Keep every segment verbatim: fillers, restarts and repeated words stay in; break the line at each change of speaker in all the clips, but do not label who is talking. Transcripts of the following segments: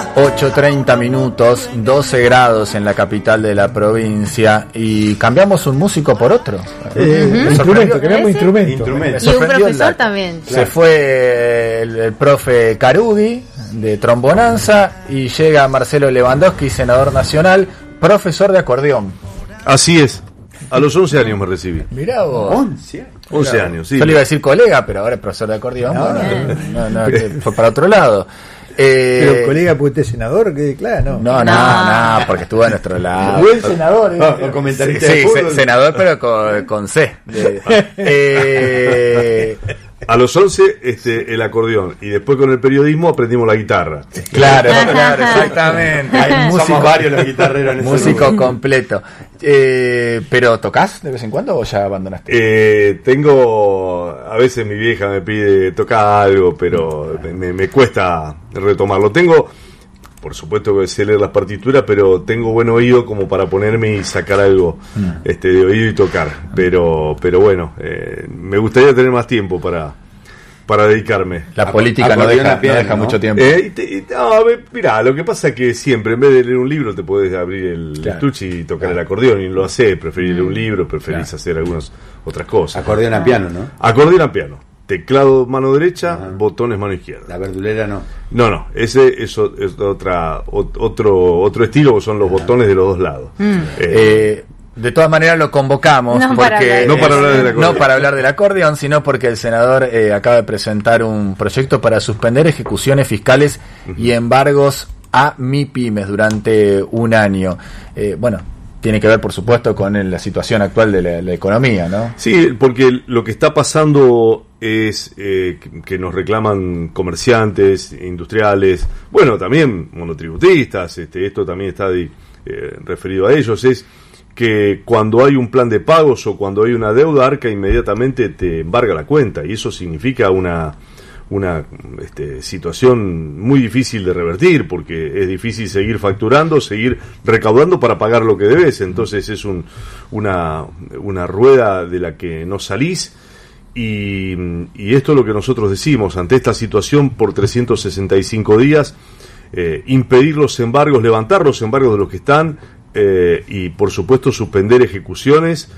ocho treinta minutos, doce grados en la capital de la provincia y cambiamos un músico por otro.
Eh, uh-huh. Instrumento, cambiamos instrumento.
instrumento. Y un profesor la, también.
Se claro. fue el, el profe Carudi de trombonanza y llega Marcelo Lewandowski, senador nacional, profesor de acordeón.
Así es. A los once años me recibí.
Mirá vos.
once once años, sí.
Yo le iba a decir colega, pero ahora es profesor de acordeón. No, no, no, no, fue para otro lado.
Eh, pero colega, porque usted es senador, que claro, no.
No, no, no, no, porque estuvo a nuestro lado.
Buen senador,
¿eh? No, comentarista
sí,
de fútbol.
Sí, senador, pero con, con C. De, eh,
a los once, este, el acordeón. Y después con el periodismo aprendimos la guitarra.
Claro, claro, exactamente. Hay músico,
somos varios los guitarreros en ese
músico
lugar.
completo. Eh, ¿Pero tocás de vez en cuando o ya abandonaste?
Eh, tengo... A veces mi vieja me pide tocar algo, pero me, me cuesta retomarlo. Tengo... Por supuesto que sé leer las partituras, pero tengo buen oído como para ponerme y sacar algo mm. este, de oído y tocar. Pero pero bueno, eh, me gustaría tener más tiempo para, para dedicarme.
La a, política a no deja, piano, no deja ¿no? mucho tiempo.
Eh, y te, y, no, mirá, lo que pasa es que siempre, en vez de leer un libro, te podés abrir el claro. estuche y tocar claro. el acordeón. Y lo hacés, preferís mm. leer un libro, preferís claro. hacer algunas otras cosas.
Acordeón a piano, ¿no?
Acordeón a piano. Teclado mano derecha, ajá. botones mano izquierda.
La verdulera no.
No, no, ese es, es otra otro otro estilo, son los ajá. botones de los dos lados.
Mm. Eh, eh, de todas maneras lo convocamos no porque
para no para hablar del
acordeón, no para hablar del acordeón, sino porque el senador eh, acaba de presentar un proyecto para suspender ejecuciones fiscales uh-huh. y embargos a MIPYMES durante un año. Eh, bueno. Tiene que ver, por supuesto, con el, la situación actual de la, la economía, ¿no?
Sí, porque lo que está pasando es eh, que, que nos reclaman comerciantes, industriales, bueno, también monotributistas, este, esto también está de, eh, referido a ellos, es que cuando hay un plan de pagos o cuando hay una deuda, Arca inmediatamente te embarga la cuenta, y eso significa una... una este, situación muy difícil de revertir, porque es difícil seguir facturando, seguir recaudando para pagar lo que debes, entonces es un, una, una rueda de la que no salís, y, y esto es lo que nosotros decimos, ante esta situación por trescientos sesenta y cinco días, eh, impedir los embargos, levantar los embargos de los que están, eh, y por supuesto suspender ejecuciones,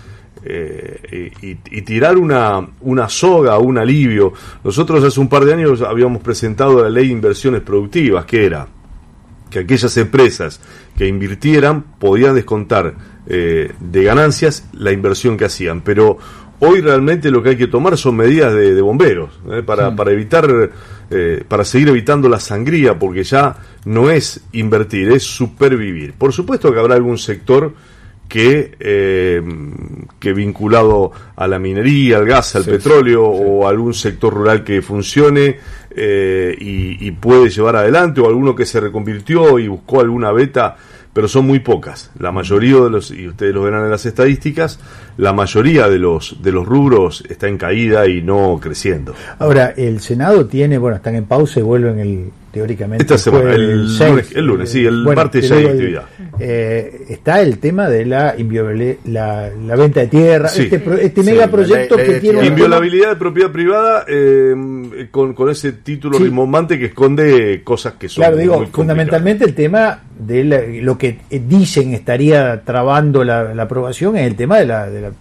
Eh, y, y tirar una, una soga, un alivio. Nosotros hace un par de años habíamos presentado la ley de inversiones productivas, que era que aquellas empresas que invirtieran podían descontar eh, de ganancias la inversión que hacían, pero hoy realmente lo que hay que tomar son medidas de, de bomberos eh, para, sí. para evitar eh, para seguir evitando la sangría, porque ya no es invertir, es supervivir. Por supuesto que habrá algún sector que eh, que vinculado a la minería, al gas, al sí, petróleo sí, sí. o algún sector rural que funcione eh, y, y puede llevar adelante, o alguno que se reconvirtió y buscó alguna beta, pero son muy pocas. La mayoría de los, y ustedes lo verán en las estadísticas, la mayoría de los de los rubros está en caída y no creciendo.
Ahora, el Senado tiene, bueno, están en pausa y vuelven el teóricamente
esta semana, el, el, seis, lunes, el lunes, sí, el bueno, martes ya hay actividad.
Eh, está el tema de la inviolabilidad, la, la venta de tierra,
sí.
este, pro, este sí, megaproyecto que tiene
inviolabilidad de propiedad privada eh, con, con ese título sí. rimbombante que esconde cosas que son
claro, digo, muy fundamentalmente el tema de la, lo que dicen estaría trabando la, la aprobación es el tema de la, de la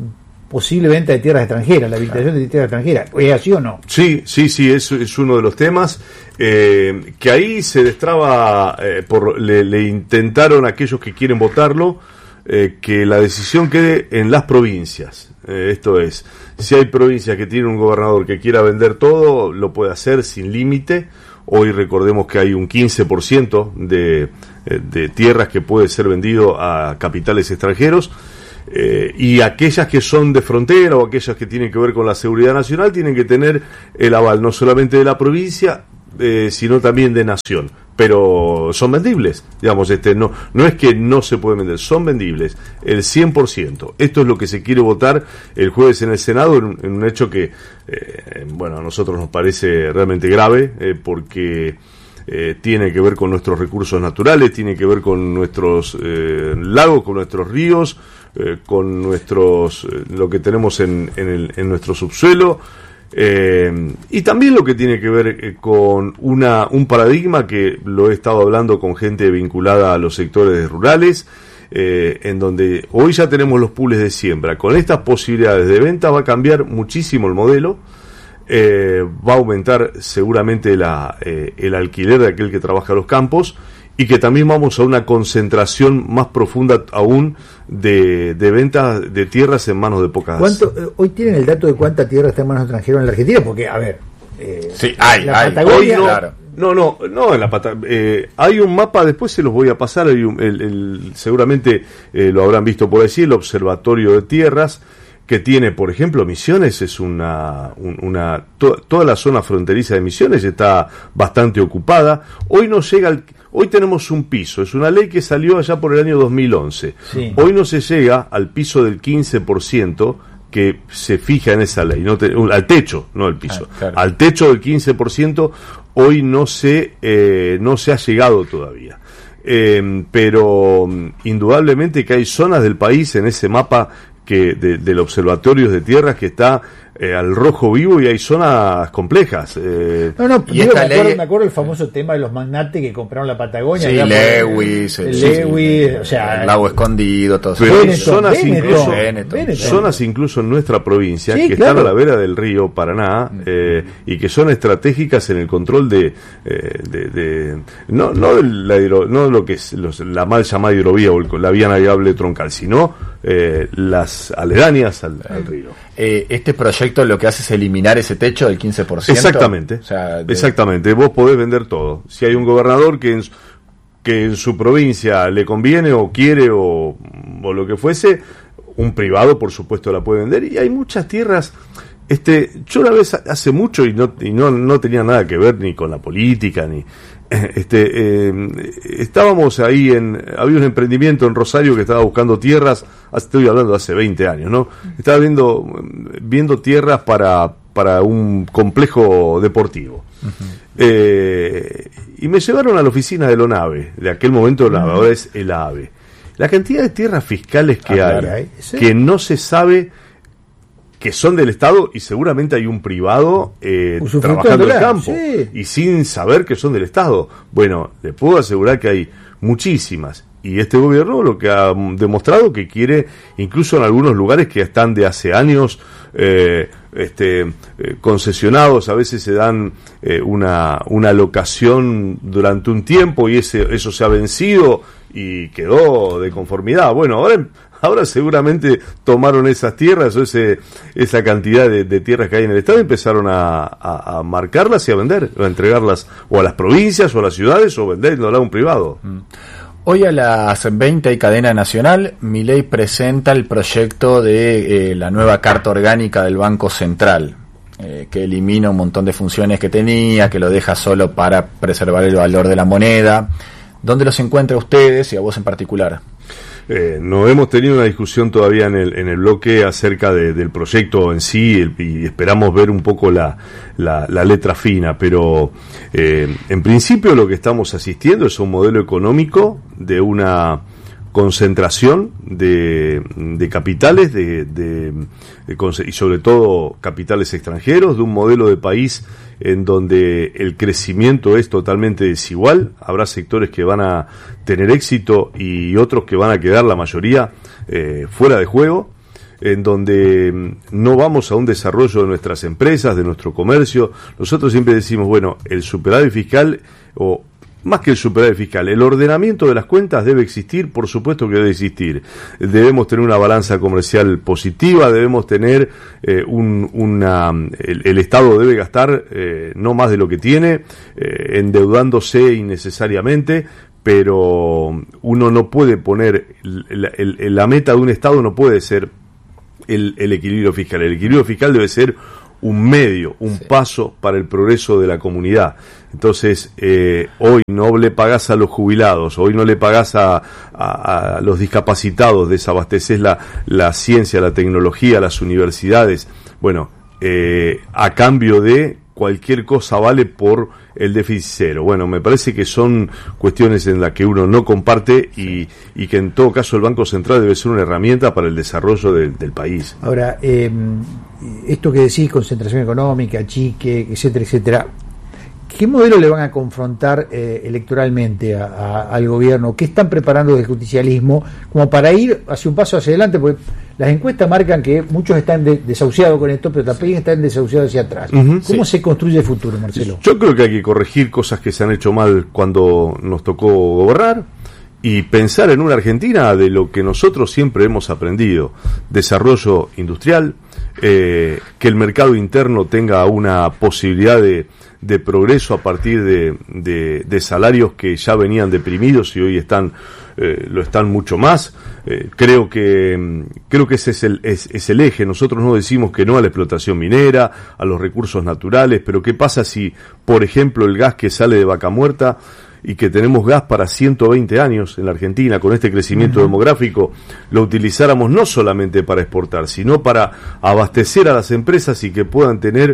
posible venta de tierras extranjeras, la habilitación de tierras extranjeras. ¿Es así o no?
Sí, sí, sí, es, es uno de los temas eh, que ahí se destraba, eh, por le, le intentaron a aquellos que quieren votarlo, eh, que la decisión quede en las provincias. Eh, esto es, si hay provincias que tienen un gobernador que quiera vender todo, lo puede hacer sin límite. Hoy recordemos que hay un quince por ciento de, de tierras que puede ser vendido a capitales extranjeros. Eh, y aquellas que son de frontera o aquellas que tienen que ver con la seguridad nacional tienen que tener el aval no solamente de la provincia eh, sino también de nación, pero son vendibles, digamos, este no no es que no se pueden vender, son vendibles el cien por ciento. Esto es lo que se quiere votar el jueves en el Senado, en, en un hecho que eh, bueno, a nosotros nos parece realmente grave eh, porque Eh, tiene que ver con nuestros recursos naturales, tiene que ver con nuestros eh, lagos, con nuestros ríos, eh, con nuestros eh, lo que tenemos en, en, el, en nuestro subsuelo, Eh, y también lo que tiene que ver eh, con una un paradigma que lo he estado hablando con gente vinculada a los sectores rurales, eh, en donde hoy ya tenemos los pools de siembra. Con estas posibilidades de venta va a cambiar muchísimo el modelo, eh, va a aumentar seguramente la, eh, el alquiler de aquel que trabaja los campos, y que también vamos a una concentración más profunda aún de, de ventas de tierras en manos de pocas.
¿Cuánto, eh, hoy tienen el dato de cuánta tierra está en manos extranjeras en la Argentina? Porque, a ver, eh,
sí, hay,
la
hay.
Patagonia,
Hoy no,
claro.
no, no, no, en la pata, eh, hay un mapa, después se los voy a pasar, hay un, el, el, seguramente eh, lo habrán visto por allí, el Observatorio de Tierras, que tiene, por ejemplo, Misiones, es una, un, una to, toda la zona fronteriza de Misiones está bastante ocupada. Hoy no llega al, hoy tenemos un piso, es una ley que salió allá por el año dos mil once.
Sí.
Hoy no se llega al piso del quince por ciento que se fija en esa ley, no te, al techo, no al piso,
ah, claro.
al techo del quince por ciento hoy no se, eh, no se ha llegado todavía. Eh, pero indudablemente que hay zonas del país en ese mapa que de, del Observatorio de Tierras que está eh, al rojo vivo, y hay zonas complejas. Eh,
no, no,
y
digo,
esta
me, acuerdo,
ley...
me acuerdo el famoso tema de los magnates que compraron la Patagonia.
Sí, Lewis,
el
sí,
Lewis,
sí,
o sea,
el lago escondido, todo eso.
Pero
Benetton,
zonas
Benetton,
incluso
Benetton,
Benetton.
zonas incluso en nuestra provincia
Sí,
que
claro.
están a la vera del río Paraná, eh, y que son estratégicas en el control de, eh, de, de no no de la hidro, no lo que es los, la mal llamada hidrovía o el, la vía navegable troncal, sino eh, las aledañas al, al río.
Eh, este proyecto lo que hace es eliminar ese techo del quince por ciento.
Exactamente,
O sea, de...
exactamente. Vos podés vender todo. Si hay un gobernador que en, que en su provincia le conviene o quiere o, o lo que fuese, un privado por supuesto la puede vender, y hay muchas tierras. Este, yo una vez hace mucho, y no y no, no tenía nada que ver ni con la política ni este eh, estábamos ahí en había un emprendimiento en Rosario que estaba buscando tierras, estoy hablando de hace veinte años, ¿no? Estaba viendo viendo tierras para para un complejo deportivo. Uh-huh. Eh, y me llevaron a la oficina del ONAVE, de aquel momento el ONAVE, ahora es el AVE. La cantidad de tierras fiscales que
ah,
hay,
claro, ¿sí?
que no se sabe que son del Estado, y seguramente hay un privado eh, trabajando en el campo,
sí.
y sin saber que son del Estado. Bueno, le puedo asegurar que hay muchísimas, y este gobierno lo que ha demostrado que quiere, incluso en algunos lugares que están de hace años eh, este, eh, concesionados, a veces se dan eh, una, una locación durante un tiempo, y ese eso se ha vencido y quedó de conformidad. Bueno, ahora Ahora seguramente tomaron esas tierras o ese, esa cantidad de, de tierras que hay en el Estado y empezaron a, a, a marcarlas y a vender, a entregarlas o a las provincias o a las ciudades, o venderlas a un privado.
Hoy a las veinte hay cadena nacional. Milei presenta el proyecto de eh, la nueva Carta Orgánica del Banco Central, eh, que elimina un montón de funciones que tenía, que lo deja solo para preservar el valor de la moneda. ¿Dónde los encuentra ustedes y a vos en particular?
Eh, no hemos tenido una discusión todavía en el, en el bloque acerca de, del proyecto en sí, el, y esperamos ver un poco la, la, la letra fina, pero eh, en principio lo que estamos asistiendo es a un modelo económico de una concentración de, de capitales de, de, de, y sobre todo capitales extranjeros, de un modelo de país en donde el crecimiento es totalmente desigual. Habrá sectores que van a tener éxito y otros que van a quedar, la mayoría, eh, fuera de juego, en donde no vamos a un desarrollo de nuestras empresas, de nuestro comercio. Nosotros siempre decimos, bueno, el superávit fiscal, o más que el superávit fiscal, el ordenamiento de las cuentas debe existir, por supuesto que debe existir. Debemos tener una balanza comercial positiva, debemos tener eh, un, una, el, el Estado debe gastar eh, no más de lo que tiene, eh, endeudándose innecesariamente, pero uno no puede poner, el, el, la meta de un Estado no puede ser el, el equilibrio fiscal. El equilibrio fiscal debe ser un medio, un sí. paso para el progreso de la comunidad. Entonces, eh, hoy no le pagás a los jubilados, hoy no le pagás a, a, a los discapacitados, desabastecés la, la ciencia, la tecnología, las universidades. Bueno, eh, a cambio de cualquier cosa vale por el déficit cero. Bueno, me parece que son cuestiones en las que uno no comparte y, y que en todo caso el Banco Central debe ser una herramienta para el desarrollo de, del país.
Ahora, eh, esto que decís, concentración económica, chique, etcétera, etcétera, ¿qué modelo le van a confrontar eh, electoralmente a, a, al gobierno? ¿Qué están preparando del justicialismo como para ir hacia un paso hacia adelante? Porque las encuestas marcan que muchos están de, desahuciados con esto, pero también están desahuciados hacia atrás. Uh-huh, ¿Cómo sí. se construye el futuro, Marcelo?
Yo creo que hay que corregir cosas que se han hecho mal cuando nos tocó gobernar y pensar en una Argentina de lo que nosotros siempre hemos aprendido: desarrollo industrial, eh, que el mercado interno tenga una posibilidad de de progreso a partir de, de, de salarios que ya venían deprimidos y hoy están eh, lo están mucho más. Eh, creo que creo que ese es el es, es el eje. Nosotros no decimos que no a la explotación minera, a los recursos naturales, pero ¿qué pasa si, por ejemplo, el gas que sale de Vaca Muerta y que tenemos gas para ciento veinte años en la Argentina, con este crecimiento uh-huh. demográfico, lo utilizáramos no solamente para exportar, sino para abastecer a las empresas y que puedan tener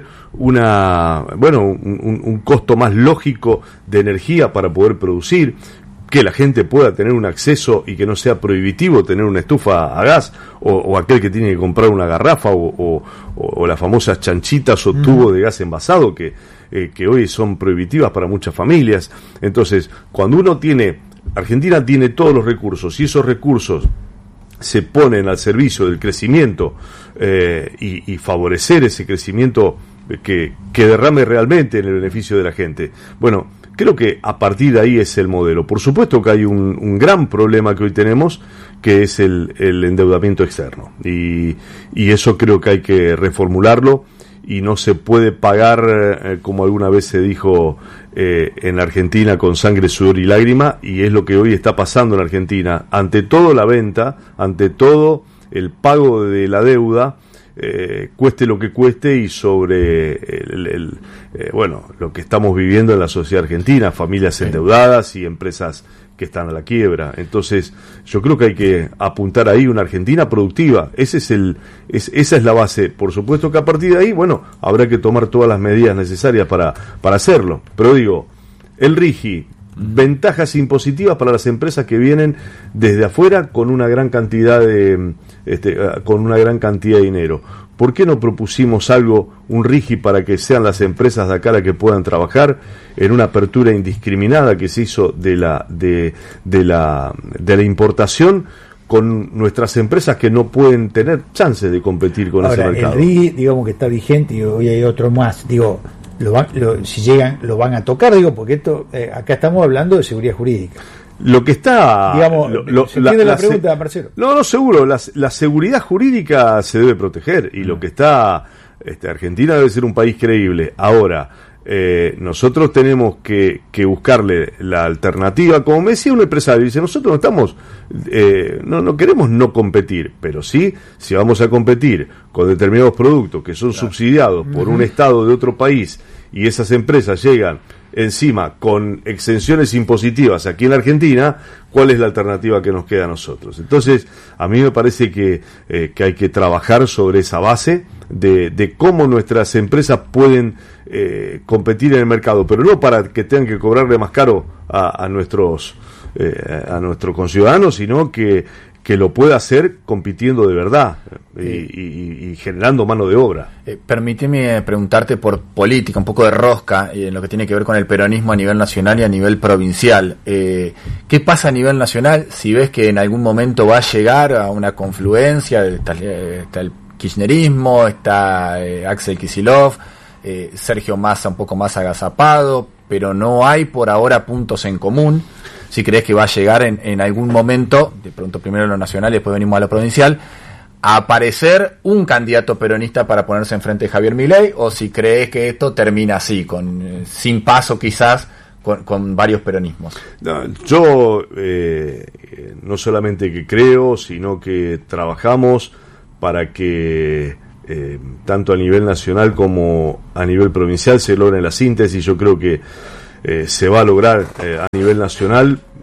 una, bueno, un, un, un costo más lógico de energía para poder producir, que la gente pueda tener un acceso y que no sea prohibitivo tener una estufa a gas, o, o aquel que tiene que comprar una garrafa, o, o, o las famosas chanchitas o uh-huh. tubos de gas envasado que Eh, que hoy son prohibitivas para muchas familias. Entonces, cuando uno tiene, Argentina tiene todos los recursos, y esos recursos se ponen al servicio del crecimiento eh, y, y favorecer ese crecimiento que, que derrame realmente en el beneficio de la gente. Bueno, creo que a partir de ahí es el modelo. Por supuesto que hay un, un gran problema que hoy tenemos, que es el, el endeudamiento externo, y, y eso creo que hay que reformularlo. Y no se puede pagar, eh, como alguna vez se dijo eh, en Argentina, con sangre, sudor y lágrima, y es lo que hoy está pasando en Argentina. Ante todo la venta, ante todo el pago de la deuda, eh, cueste lo que cueste, y sobre el, el, eh, bueno, lo que estamos viviendo en la sociedad argentina, familias sí. endeudadas y empresas que están a la quiebra. Entonces, yo creo que hay que apuntar ahí una Argentina productiva. Ese es el, es, esa es la base. Por supuesto que a partir de ahí, bueno, habrá que tomar todas las medidas necesarias para, para hacerlo. Pero digo, el RIGI, ventajas impositivas para las empresas que vienen desde afuera con una gran cantidad de, este, con una gran cantidad de dinero. ¿Por qué no propusimos algo, un RIGI, para que sean las empresas de acá las que puedan trabajar en una apertura indiscriminada que se hizo de la de, de la de la importación, con nuestras empresas que no pueden tener chances de competir con
Ahora,
ese mercado?
El RIGI, digamos que está vigente, y hoy hay otro más, digo, lo van, lo, si llegan lo van a tocar, digo, porque esto eh, acá estamos hablando de seguridad jurídica.
Lo que está,
digamos,
lo, lo,
¿se entiende la,
la,
la pregunta,
se,
Marcelo?
No, no, seguro, la, la seguridad jurídica se debe proteger, y mm. lo que está, este, Argentina debe ser un país creíble. Ahora, eh, nosotros tenemos que, que buscarle la alternativa, como me decía un empresario, dice, nosotros no estamos, eh, no, no queremos no competir, pero sí, si vamos a competir con determinados productos que son claro. subsidiados por mm. un Estado de otro país, y esas empresas llegan encima con exenciones impositivas aquí en la Argentina, ¿cuál es la alternativa que nos queda a nosotros? Entonces, a mí me parece que, eh, que hay que trabajar sobre esa base de, de cómo nuestras empresas pueden eh, competir en el mercado, pero no para que tengan que cobrarle más caro a, a nuestros eh, a nuestros conciudadanos, sino que que lo pueda hacer compitiendo de verdad y, y, y generando mano de obra.
Eh, permíteme preguntarte por política, un poco de rosca, eh, en lo que tiene que ver con el peronismo a nivel nacional y a nivel provincial. Eh, ¿Qué pasa a nivel nacional si ves que en algún momento va a llegar a una confluencia? Está, está el kirchnerismo, está eh, Axel Kicillof, eh, Sergio Massa un poco más agazapado, pero no hay por ahora puntos en común. Si crees que va a llegar en, en algún momento, de pronto primero a lo nacional y después venimos a lo provincial, a aparecer un candidato peronista para ponerse enfrente de Javier Milei, o si crees que esto termina así, con eh, sin paso quizás, con, con varios peronismos.
No, yo eh, no solamente que creo, sino que trabajamos para que eh, tanto a nivel nacional como a nivel provincial se logre la síntesis. Yo creo que Eh, se va a lograr eh, a nivel nacional.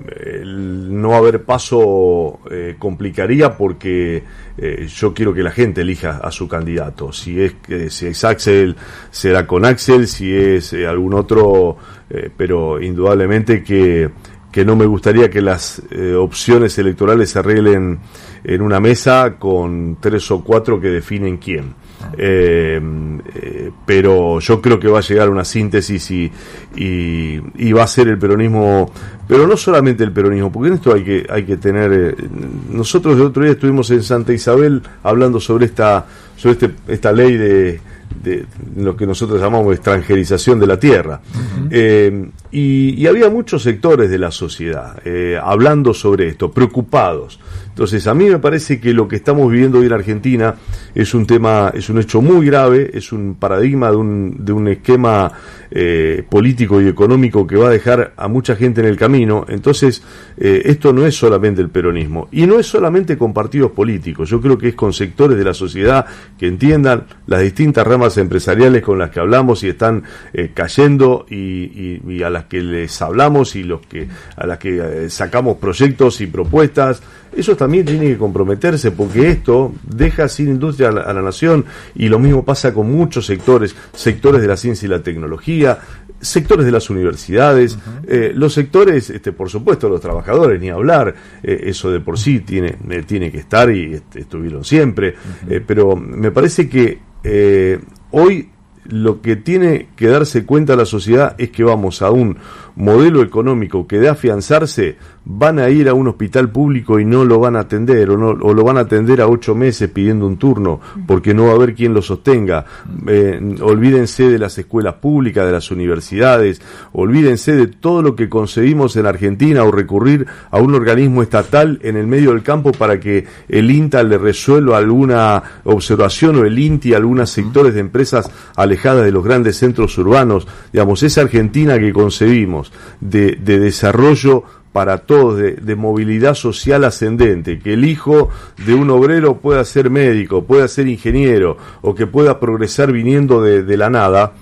el no haber paso eh, complicaría porque eh, yo quiero que la gente elija a su candidato. Si es eh, si es Axel, será con Axel, si es eh, algún otro, eh, pero indudablemente que, que no me gustaría que las eh, opciones electorales se arreglen en una mesa con tres o cuatro que definen quién. Eh, eh, pero yo creo que va a llegar a una síntesis y, y, y va a ser el peronismo, pero no solamente el peronismo, porque en esto hay que hay que tener eh, nosotros el otro día estuvimos en Santa Isabel hablando sobre esta sobre este, esta ley de, de lo que nosotros llamamos extranjerización de la tierra. Uh-huh. eh, y, y había muchos sectores de la sociedad eh, hablando sobre esto, preocupados. Entonces, a mí me parece que lo que estamos viviendo hoy en Argentina es un tema, es un hecho muy grave, es un paradigma de un, de un esquema eh, político y económico que va a dejar a mucha gente en el camino. Entonces, eh, esto no es solamente el peronismo, y no es solamente con partidos políticos. Yo creo que es con sectores de la sociedad que entiendan las distintas ramas empresariales con las que hablamos y están eh, cayendo, y, y, y a las que les hablamos y los que a las que eh, sacamos proyectos y propuestas. Eso también tiene que comprometerse, porque esto deja sin industria a la, a la nación, y lo mismo pasa con muchos sectores, sectores de la ciencia y la tecnología, sectores de las universidades, uh-huh. eh, los sectores, este, por supuesto, los trabajadores, ni hablar, eh, eso de por sí tiene, eh, tiene que estar, y este, estuvieron siempre, uh-huh. eh, pero me parece que eh, hoy lo que tiene que darse cuenta la sociedad es que vamos a un modelo económico que de afianzarse van a ir a un hospital público y no lo van a atender, o, no, o lo van a atender a ocho meses pidiendo un turno porque no va a haber quien lo sostenga. Eh, olvídense de las escuelas públicas, de las universidades, olvídense de todo lo que concebimos en Argentina, o recurrir a un organismo estatal en el medio del campo para que el INTA le resuelva alguna observación, o el INTI algunos sectores de empresas alejadas de los grandes centros urbanos. Digamos, esa Argentina que concebimos de, de desarrollo para todos, de, de movilidad social ascendente, que el hijo de un obrero pueda ser médico, pueda ser ingeniero, o que pueda progresar viniendo de, de la nada,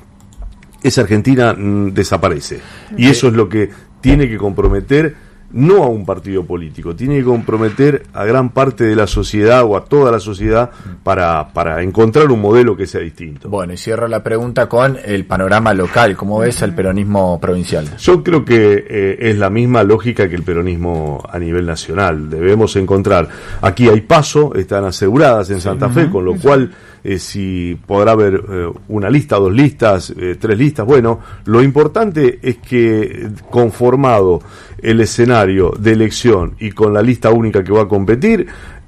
esa Argentina mm, desaparece. Y eso es lo que tiene que comprometer no a un partido político, tiene que comprometer a gran parte de la sociedad, o a toda la sociedad, para, para encontrar un modelo que sea distinto.
Bueno, y cierro la pregunta con el panorama local. ¿Cómo ves el peronismo provincial?
Yo creo que eh, es la misma lógica que el peronismo a nivel nacional. Debemos encontrar, aquí hay paso, están aseguradas en Santa Fe, con lo cual eh, si podrá haber eh, una lista, dos listas, eh, tres listas, bueno, lo importante es que, conformado el escenario de elección y con la lista única que va a competir,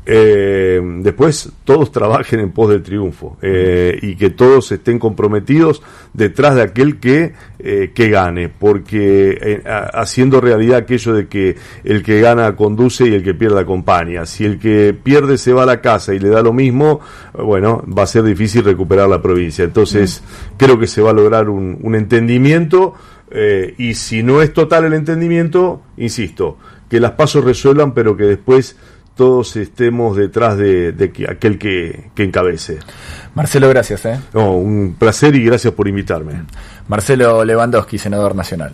eh, después todos trabajen en pos del triunfo, eh, y que todos estén comprometidos detrás de aquel que eh, que gane, porque eh, haciendo realidad aquello de que el que gana conduce y el que pierde acompaña. Si el que pierde se va a la casa y le da lo mismo, bueno, va a ser difícil recuperar la provincia. Entonces mm. creo que se va a lograr un, un entendimiento. Eh, y si no es total el entendimiento, insisto, que las pasos resuelvan, pero que después todos estemos detrás de, de que, aquel que, que encabece.
Marcelo, gracias. ¿eh?
No, un placer y gracias por invitarme.
Marcelo Lewandowski, senador nacional.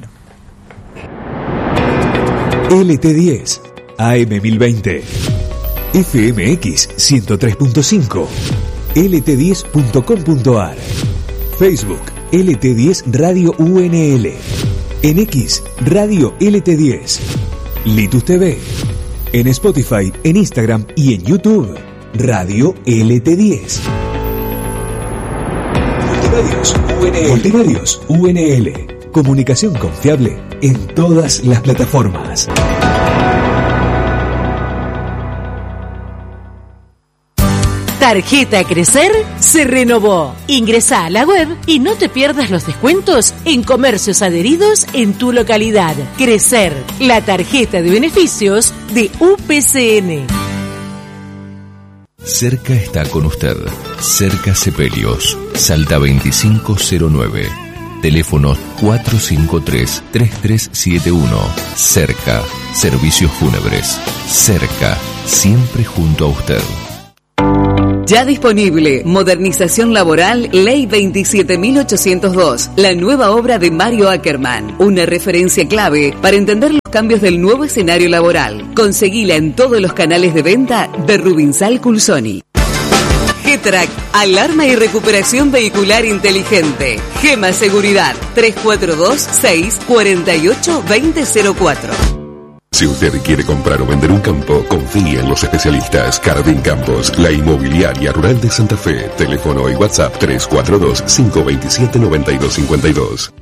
L T diez, A M mil veinte, F M X ciento tres punto cinco, L T diez punto com punto a r, Facebook L T diez Radio U N L, en X Radio L T diez, Litus T V, en Spotify, en Instagram y en YouTube Radio L T diez. Multimedios U N L. Multimedios U N L. Comunicación confiable en todas las plataformas.
Tarjeta Crecer se renovó. Ingresá a la web y no te pierdas los descuentos en comercios adheridos en tu localidad. Crecer, la tarjeta de beneficios de U P C N.
Cerca está con usted. Cerca Sepelios, Salta veinticinco cero nueve. Teléfono cuatro cinco tres, tres tres siete uno. Cerca, servicios fúnebres. Cerca, siempre junto a usted.
Ya disponible, Modernización Laboral, Ley veintisiete mil ochocientos dos, la nueva obra de Mario Ackerman, una referencia clave para entender los cambios del nuevo escenario laboral. Conseguila en todos los canales de venta de Rubinsal Culsoni. G-Track, alarma y recuperación vehicular inteligente. Gema Seguridad, tres cuatro dos, seis, cuatro ocho, dos cero cero cuatro.
Si usted quiere comprar o vender un campo, confíe en los especialistas. Cardin Campos, la inmobiliaria rural de Santa Fe. Teléfono y WhatsApp tres cuatro dos, cinco dos siete, nueve dos cinco dos.